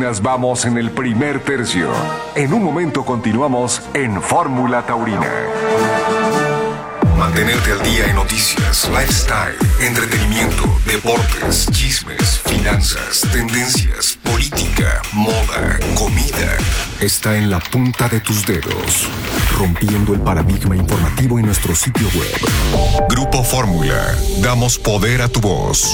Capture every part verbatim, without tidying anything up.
apenas vamos en el primer tercio. En un momento continuamos en Fórmula Taurina. Mantenerte al día en noticias, lifestyle, entretenimiento, deportes, chismes, finanzas, tendencias, política, moda, comida. Está en la punta de tus dedos, rompiendo el paradigma informativo en nuestro sitio web. Grupo Fórmula, damos poder a tu voz.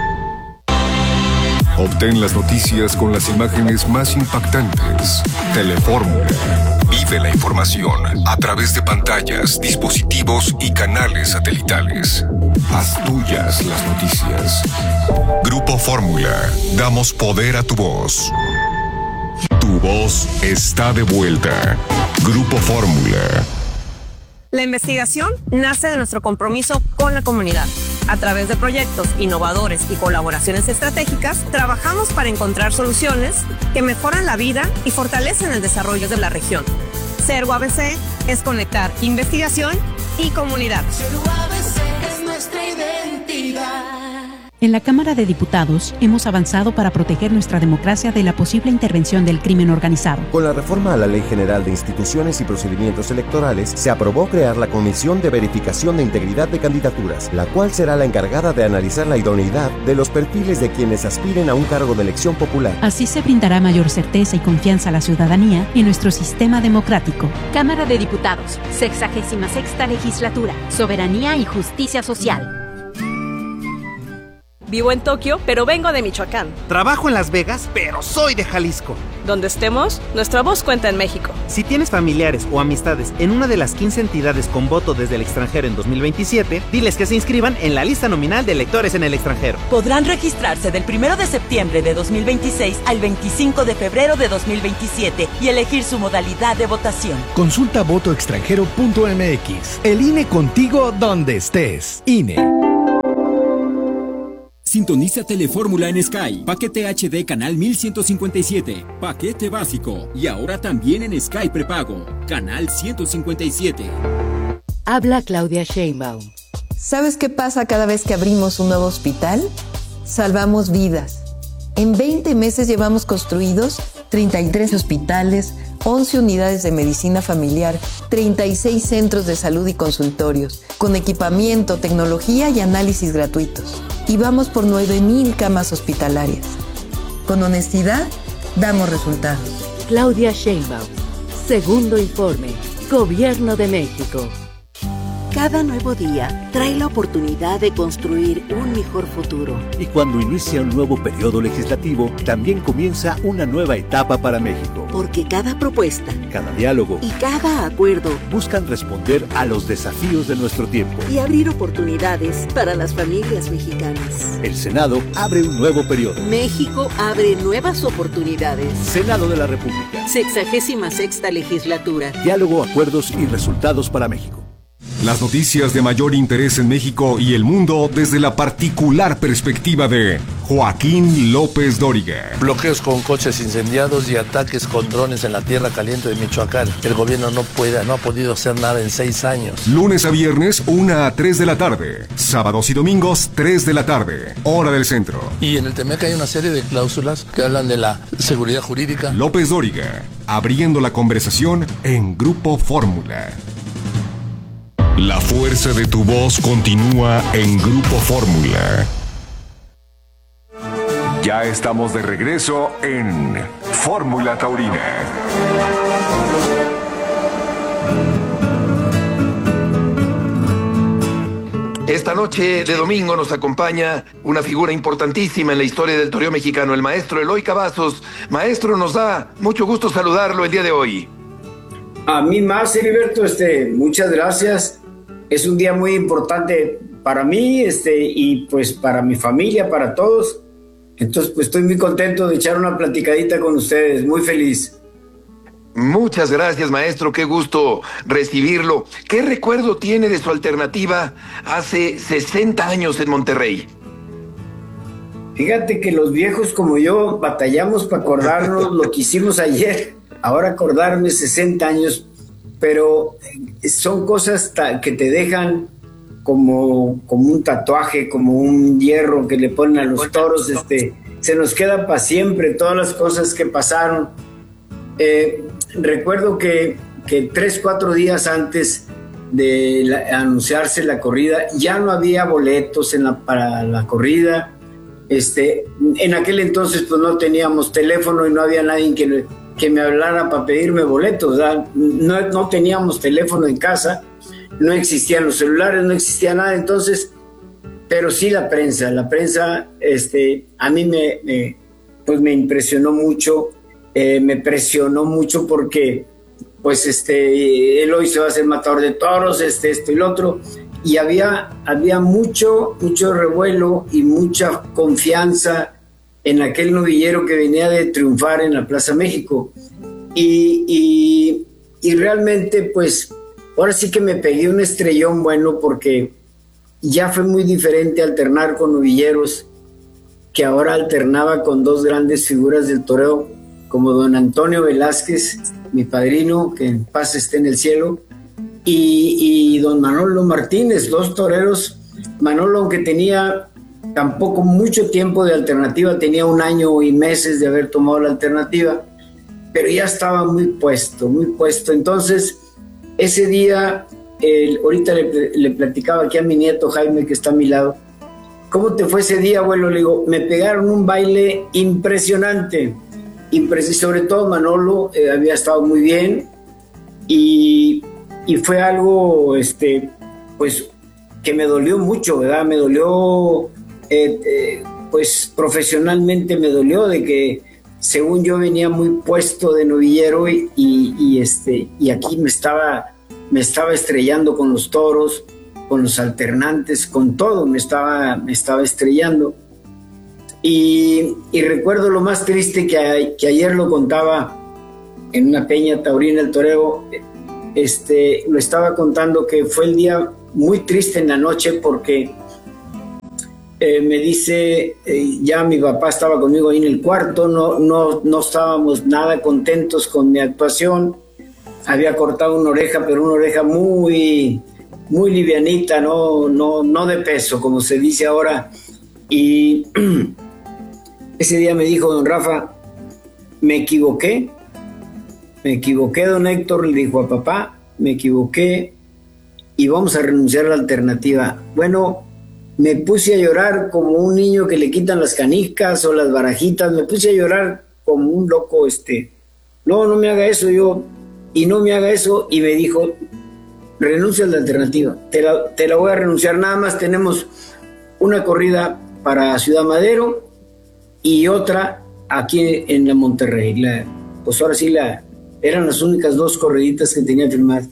Obtén las noticias con las imágenes más impactantes. Telefórmula. Vive la información a través de pantallas, dispositivos y canales satelitales. Haz tuyas las noticias. Grupo Fórmula. Damos poder a tu voz. Tu voz está de vuelta. Grupo Fórmula. La investigación nace de nuestro compromiso con la comunidad. A través de proyectos innovadores y colaboraciones estratégicas, trabajamos para encontrar soluciones que mejoran la vida y fortalecen el desarrollo de la región. Ser U A B C es conectar investigación y comunidad. Ser U A B C es nuestra identidad. En la Cámara de Diputados hemos avanzado para proteger nuestra democracia de la posible intervención del crimen organizado. Con la reforma a la Ley General de Instituciones y Procedimientos Electorales, se aprobó crear la Comisión de Verificación de Integridad de Candidaturas, la cual será la encargada de analizar la idoneidad de los perfiles de quienes aspiren a un cargo de elección popular. Así se brindará mayor certeza y confianza a la ciudadanía en nuestro sistema democrático. Cámara de Diputados, sexagésima sexta legislatura, soberanía y justicia social. Vivo en Tokio, pero vengo de Michoacán. Trabajo en Las Vegas, pero soy de Jalisco. Donde estemos, nuestra voz cuenta en México. Si tienes familiares o amistades en una de las quince entidades con voto desde el extranjero en dos mil veintisiete, diles que se inscriban en la lista nominal de electores en el extranjero. Podrán registrarse del primero de septiembre de dos mil veintiséis al veinticinco de febrero de dos mil veintisiete y elegir su modalidad de votación. Consulta voto extranjero punto m x. El I N E contigo donde estés. I N E. Sintoniza Telefórmula en Sky, paquete H D canal mil ciento cincuenta y siete, paquete básico y ahora también en Sky prepago, canal ciento cincuenta y siete. Habla Claudia Sheinbaum. ¿Sabes qué pasa cada vez que abrimos un nuevo hospital? Salvamos vidas. En veinte meses llevamos construidos treinta y tres hospitales, once unidades de medicina familiar, treinta y seis centros de salud y consultorios, con equipamiento, tecnología y análisis gratuitos. Y vamos por nueve mil camas hospitalarias. Con honestidad, damos resultados. Claudia Sheinbaum. Segundo informe. Gobierno de México. Cada nuevo día trae la oportunidad de construir un mejor futuro. Y cuando inicia un nuevo periodo legislativo, también comienza una nueva etapa para México. Porque cada propuesta, cada diálogo y cada acuerdo buscan responder a los desafíos de nuestro tiempo y abrir oportunidades para las familias mexicanas. El Senado abre un nuevo periodo. México abre nuevas oportunidades. Senado de la República. Sexagésima sexta legislatura. Diálogo, acuerdos y resultados para México. Las noticias de mayor interés en México y el mundo desde la particular perspectiva de Joaquín López Dóriga. Bloqueos con coches incendiados y ataques con drones en la tierra caliente de Michoacán. El gobierno no puede, no ha podido hacer nada en seis años. Lunes a viernes, una a tres de la tarde. Sábados y domingos, tres de la tarde. Hora del centro. Y en el Temec hay una serie de cláusulas que hablan de la seguridad jurídica. López Dóriga, abriendo la conversación en Grupo Fórmula. La fuerza de tu voz continúa en Grupo Fórmula. Ya estamos de regreso en Fórmula Taurina. Esta noche de domingo nos acompaña una figura importantísima en la historia del toreo mexicano, el maestro Eloy Cavazos. Maestro, nos da mucho gusto saludarlo el día de hoy. A mí más, Heriberto, este, muchas gracias. Es un día muy importante para mí, este, y pues para mi familia, para todos. Entonces, pues estoy muy contento de echar una platicadita con ustedes, muy feliz. Muchas gracias, maestro, qué gusto recibirlo. ¿Qué recuerdo tiene de su alternativa hace sesenta años en Monterrey? Fíjate que los viejos como yo batallamos para acordarnos lo que hicimos ayer. Ahora acordarme sesenta años, pero son cosas que te dejan como, como un tatuaje, como un hierro que le ponen a los toros. Este, se nos queda para siempre todas las cosas que pasaron. Eh, recuerdo que, que tres, cuatro días antes de la, anunciarse la corrida, ya no había boletos en la, para la corrida. Este, en aquel entonces pues no teníamos teléfono y no había nadie que, que me hablara para pedirme boletos, ¿verdad? No, no teníamos teléfono en casa, no existían los celulares, no existía nada, entonces, pero sí la prensa, la prensa este, a mí me, me, pues me impresionó mucho, eh, me presionó mucho porque pues este, él hoy se va a hacer matador de toros, este, esto y lo otro, y había, había mucho, mucho revuelo y mucha confianza en aquel novillero que venía de triunfar en la Plaza México. Y, y, y realmente, pues, ahora sí que me pegué un estrellón bueno porque ya fue muy diferente alternar con novilleros que ahora alternaba con dos grandes figuras del toreo, como don Antonio Velázquez, mi padrino, que en paz esté en el cielo, y, y don Manolo Martínez, dos toreros. Manolo, aunque tenía tampoco mucho tiempo de alternativa, tenía un año y meses de haber tomado la alternativa, pero ya estaba muy puesto, muy puesto. Entonces, ese día, el, ahorita le, le platicaba aquí a mi nieto Jaime, que está a mi lado, ¿cómo te fue ese día, abuelo? Le digo, me pegaron un baile impresionante, impresionante. Sobre todo Manolo eh, había estado muy bien, y, y fue algo, este, pues, que me dolió mucho, ¿verdad? Me dolió, eh, eh, pues, profesionalmente me dolió de que, según yo, venía muy puesto de novillero y, y, y, este, y aquí me estaba, me estaba estrellando con los toros, con los alternantes, con todo, me estaba, me estaba estrellando. Y, y recuerdo lo más triste que, a, que ayer lo contaba en una peña taurina el toreo, este, lo estaba contando que fue el día muy triste en la noche porque eh, me dice, eh, ya mi papá estaba conmigo ahí en el cuarto, no, no, no estábamos nada contentos con mi actuación, había cortado una oreja, pero una oreja muy, muy livianita, no, no, no de peso, como se dice ahora, y ese día me dijo don Rafa, me equivoqué, me equivoqué, don Héctor, le dijo a papá, me equivoqué y vamos a renunciar a la alternativa. Bueno, me puse a llorar como un niño que le quitan las canicas o las barajitas, me puse a llorar como un loco, este, no, no me haga eso, yo, y no me haga eso, y me dijo, renuncia a la alternativa, te la, te la voy a renunciar, nada más tenemos una corrida para Ciudad Madero y otra aquí en la Monterrey, la, pues ahora sí la, eran las únicas dos corriditas que tenía firmadas,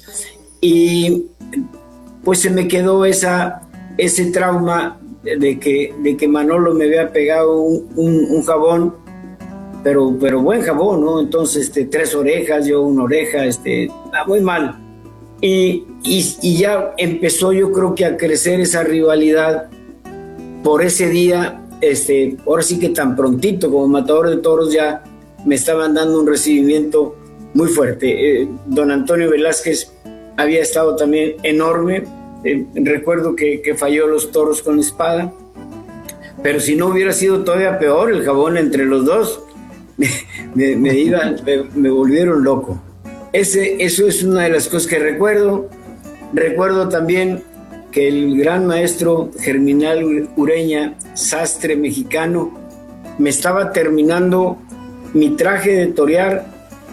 y pues se me quedó esa, ese trauma de que, de que Manolo me había pegado un, un, un jabón, pero, pero buen jabón, ¿no? Entonces, este, tres orejas, yo una oreja, este, muy mal. Y, y, y ya empezó, yo creo que a crecer esa rivalidad por ese día, este, ahora sí que tan prontito como matador de toros ya me estaban dando un recibimiento muy fuerte. Eh, don Antonio Velázquez había estado también enorme, eh, recuerdo que, que falló los toros con la espada, pero si no hubiera sido todavía peor el jabón entre los dos, me, me, me, iban, me, me volvieron loco. Ese, eso es una de las cosas que recuerdo. Recuerdo también que el gran maestro Germinal Ureña, sastre mexicano, me estaba terminando mi traje de torear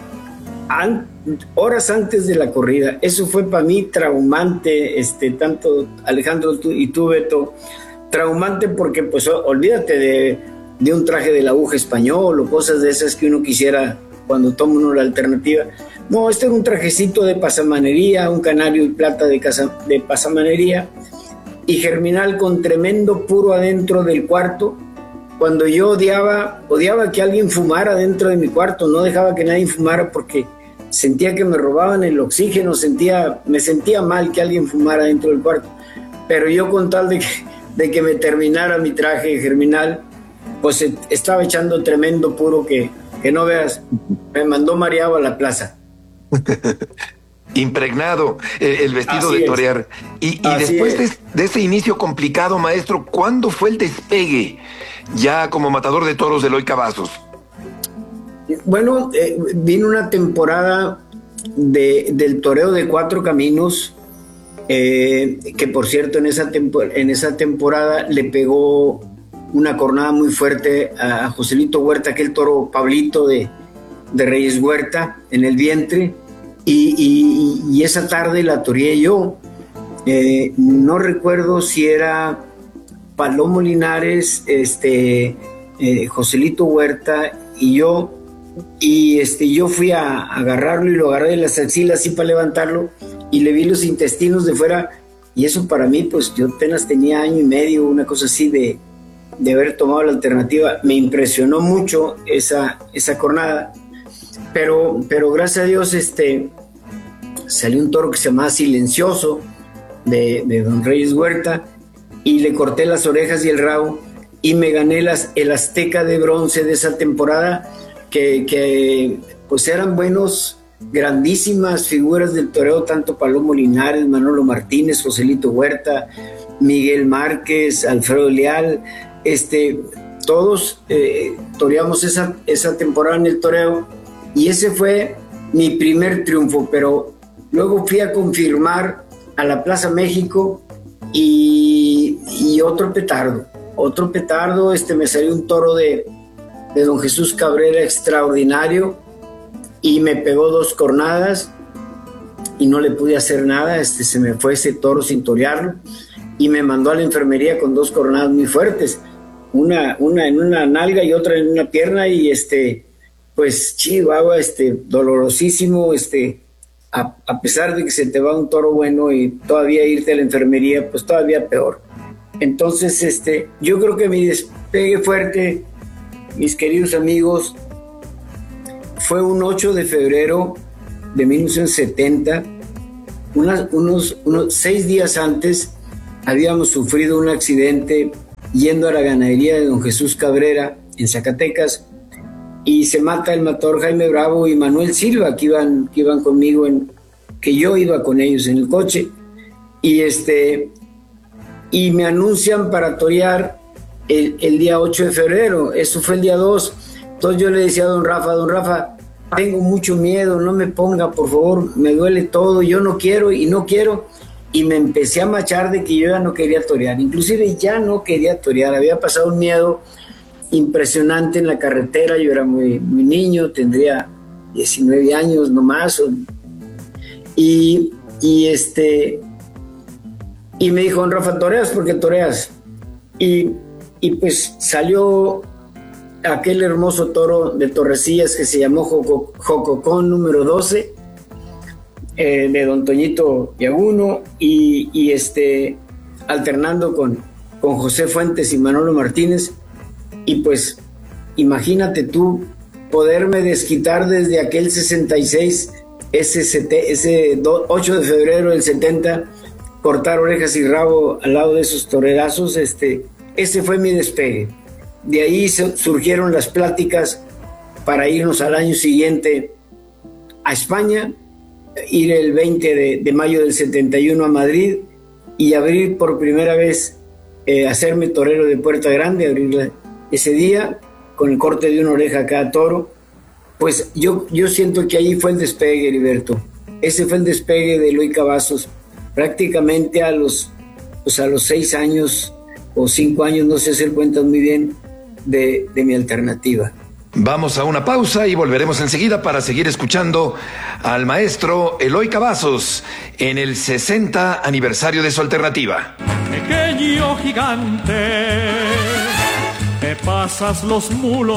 an, horas antes de la corrida. Eso fue para mí traumante, este, tanto Alejandro y tú, Beto, traumante porque pues olvídate de, de un traje de la aguja español o cosas de esas que uno quisiera cuando toma uno la alternativa. No, este era un trajecito de pasamanería, un canario y plata de, casa, de pasamanería, y Germinal con tremendo puro adentro del cuarto. Cuando yo odiaba, odiaba que alguien fumara dentro de mi cuarto, no dejaba que nadie fumara porque sentía que me robaban el oxígeno, sentía, me sentía mal que alguien fumara dentro del cuarto, pero yo con tal de que, de que me terminara mi traje Germinal, pues estaba echando tremendo puro que, que no veas, me mandó mareado a la plaza. impregnado eh, el vestido Así de es. torear. Y, y Así después de, es. de ese inicio complicado, maestro, ¿cuándo fue el despegue ya como matador de toros de Eloy Cavazos? Bueno, eh, vino una temporada de, del toreo de Cuatro Caminos, eh, que por cierto en esa, tempo- en esa temporada le pegó una cornada muy fuerte a Joselito Huerta, aquel toro Pablito de, de Reyes Huerta, en el vientre, y, y, y esa tarde la toreé yo. Eh, no recuerdo si era Palomo Linares, este, eh, Joselito Huerta y yo, y este, yo fui a, a agarrarlo y lo agarré de las axilas así para levantarlo y le vi los intestinos de fuera, y eso para mí, pues yo apenas tenía año y medio, una cosa así de, de haber tomado la alternativa. Me impresionó mucho esa, esa cornada, pero, pero gracias a Dios este, salió un toro que se llamaba Silencioso de, de Don Reyes Huerta, y le corté las orejas y el rabo y me gané las, el Azteca de bronce de esa temporada, que, que pues eran buenos, grandísimas figuras del toreo, tanto Palomo Linares, Manolo Martínez, Joselito Huerta, Miguel Márquez, Alfredo Leal, este, todos eh, toreamos esa, esa temporada en el toreo, y ese fue mi primer triunfo. Pero luego fui a confirmar a la Plaza México y, y otro petardo, otro petardo, este, me salió un toro de, de Don Jesús Cabrera extraordinario, y me pegó dos cornadas y no le pude hacer nada, este, se me fue ese toro sin torearlo, y me mandó a la enfermería con dos cornadas muy fuertes, una, una en una nalga y otra en una pierna, y este, pues chihuahua, este, dolorosísimo, este, a, a pesar de que se te va un toro bueno y todavía irte a la enfermería, pues todavía peor. Entonces, este, yo creo que mi despegue fuerte, mis queridos amigos, fue un ocho de febrero de mil novecientos setenta, unas, unos, unos seis días antes habíamos sufrido un accidente yendo a la ganadería de Don Jesús Cabrera en Zacatecas, y se mata el matador Jaime Bravo y Manuel Silva, que iban, que iban conmigo, en, que yo iba con ellos en el coche, y, este, y me anuncian para torear el, el día ocho de febrero, eso fue el día dos. Entonces yo le decía a don Rafa, don Rafa, tengo mucho miedo, no me ponga, por favor, me duele todo, yo no quiero y no quiero, y me empecé a machar de que yo ya no quería torear, inclusive ya no quería torear, había pasado un miedo impresionante en la carretera, yo era muy, muy niño, tendría diecinueve años nomás, y, y este, y me dijo, don Rafa, ¿toreas? Porque toreas, y, y pues salió aquel hermoso toro de Torrecillas que se llamó Joco, Jococón número doce, eh, de don Toñito Yaguno, y, y este, alternando con, con José Fuentes y Manolo Martínez. Y pues imagínate tú poderme desquitar desde aquel sesenta y seis, ese, sete, ese ocho de febrero del setenta, cortar orejas y rabo al lado de esos torerazos. Este, ese fue mi despegue. De ahí surgieron las pláticas para irnos al año siguiente a España, ir el veinte de, de mayo del setenta y uno a Madrid y abrir por primera vez, eh, hacerme torero de Puerta Grande, abrir ese día con el corte de una oreja a cada toro. Pues yo, yo siento que ahí fue el despegue, Heriberto. Ese fue el despegue de Eloy Cavazos, prácticamente a los, pues a los seis años o cinco años, no sé hacer cuentas muy bien, de, de mi alternativa. Vamos a una pausa y volveremos enseguida para seguir escuchando al maestro Eloy Cavazos en el sesenta aniversario de su alternativa. Pequeño gigante, te pasas los mulos